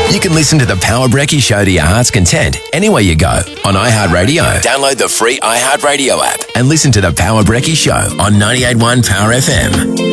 You can listen to The Power Brekkie Show to your heart's content anywhere you go on iHeartRadio. Download the free iHeartRadio app and listen to The Power Brekkie Show on 98.1 Power FM.